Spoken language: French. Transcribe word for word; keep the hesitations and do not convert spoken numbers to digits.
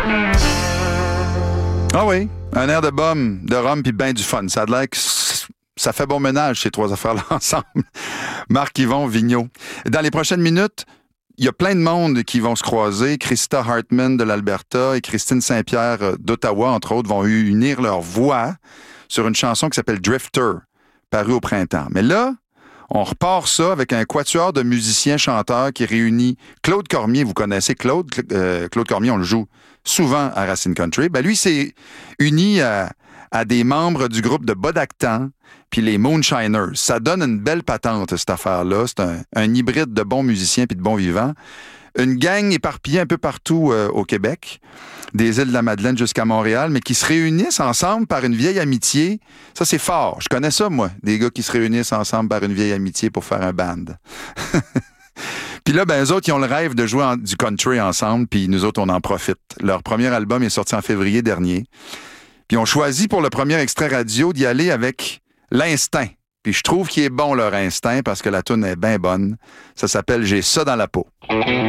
Ah oui, un air de bum, de rhum puis ben du fun. Ça a l'air que ça fait bon ménage, ces trois affaires-là ensemble. Marc-Yvon Vigneault. Dans les prochaines minutes, il y a plein de monde qui vont se croiser. Krista Hartman de l'Alberta et Christine Saint-Pierre d'Ottawa, entre autres, vont unir leurs voix sur une chanson qui s'appelle Drifter, parue au printemps. Mais là, on repart ça avec un quatuor de musiciens-chanteurs qui réunit Claude Cormier. Vous connaissez Claude? Euh, Claude Cormier, on le joue souvent à Racine Country. Ben lui, s'est uni à, à des membres du groupe de Bodactan puis les Moonshiners. Ça donne une belle patente, cette affaire-là. C'est un, un hybride de bons musiciens puis de bons vivants. Une gang éparpillée un peu partout euh, au Québec, des îles de la Madeleine jusqu'à Montréal, mais qui se réunissent ensemble par une vieille amitié. Ça, c'est fort. Je connais ça, moi, des gars qui se réunissent ensemble par une vieille amitié pour faire un band. Puis là, ben, eux autres, ils ont le rêve de jouer en, du country ensemble, puis nous autres, on en profite. Leur premier album est sorti en février dernier. Puis on choisit pour le premier extrait radio d'y aller avec l'instinct. Puis je trouve qu'il est bon, leur instinct, parce que la toune est bien bonne. Ça s'appelle « J'ai ça dans la peau ».